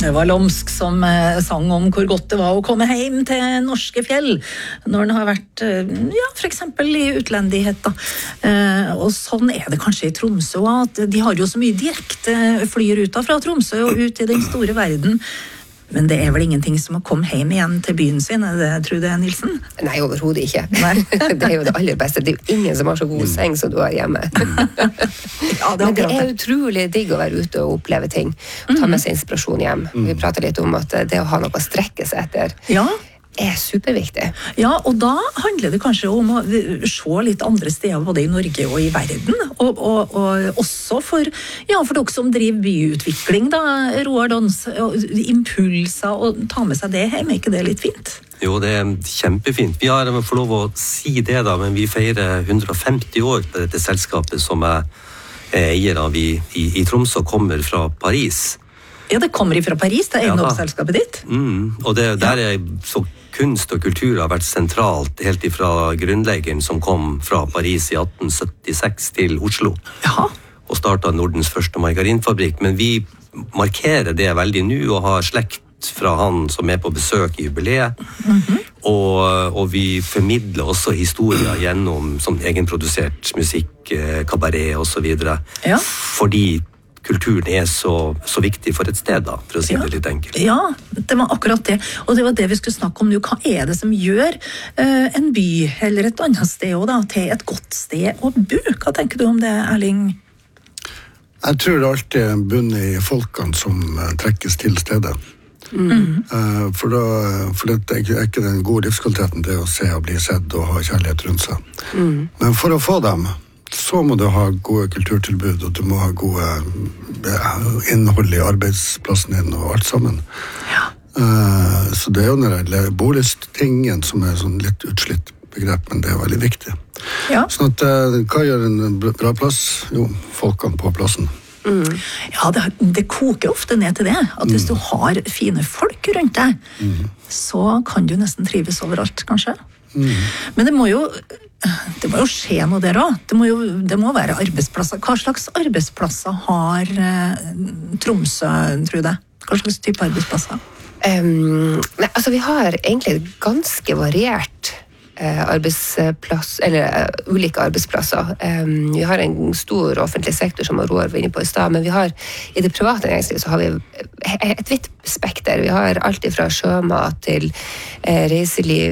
Det var Lomsk som sang om hvor godt det var å komme hjem til norske fjell når den har vært, ja, for eksempel i utlendighet da. Og sånn det kanskje i Tromsø, at de har jo så mye direkte flyruter fra Tromsø og ut i den store verden. Men det vel ingenting som å komme hjem igjen til byen sin, det, tror du det, Nilsen? Nei, overhodet ikke. Det jo det aller beste. Det jo ingen som har så god seng som du har hjemme. Ja, men det utrolig digg å være ute og oppleve ting. Og ta med seg inspirasjon hjem. Vi prater litt om at det å ha noe å strekke seg etter superviktig. Ja, og da handler det kanskje om å se litt andre steder, både i Norge og i verden. Og også for dere som driver byutvikling, da, Roar Dons, impulser, og ta med seg det hjem, ikke det litt fint? Jo, det kjempefint. Vi har fått lov å si det da, men vi feirer 150 år på dette selskapet som eier av i Tromsø, kommer fra Paris. Ja, det kommer fra Paris, det eiendomsselskapet ditt. Og det der så kunst og kultur har vært sentralt helt ifra grunnleggeren som kom fra Paris i 1876 til Oslo. Ja. Og startet Nordens første margarinfabrikk. Men vi markerer det veldig nå og har slekt fra han som på besøk i jubileet. Og vi formidler også historier gjennom som egenprodusert musikk, kabaret og så videre. Ja. Fordi kulturen så viktig for et sted da, for å si det litt enkelt. Ja, det var akkurat det. Og det var det vi skulle snakke om nå. Hva det som gjør en by eller et annet sted også, da, til et godt sted å bo? Hva tenker du om det, Erling? Jeg tror det alltid bunner i folkene som trekkes til stedet. For det ikke den gode livskvaliteten til å se og bli sett og ha kjærlighet rundt seg. Men for å få dem så må du ha gode kulturtilbud, og du må ha gode innhold i arbeidsplassen din og alt sammen. Ja. Så det jo den boligsttingen som sånn litt utslitt begrep, men det veldig viktig. Ja. Sånn at, hva gjør en bra plass? Jo, folkene på plassen. Ja, det koker ofte ned til det, at hvis du har fine folk rundt deg, så kan du nesten trives overalt, kanskje. Men det må jo skje noe der også. Det må være arbeidsplasser. Hva slags arbeidsplasser har Tromsø, tror du? Hva slags type arbeidsplasser? Altså, vi har egentlig ganske variert ulike arbeidsplasser. Vi har en stor offentlig sektor som Roar var inne på i sted, men vi har i det private næringslivet så har vi et vidt spekter. Vi har alt fra sjømat til reiseliv,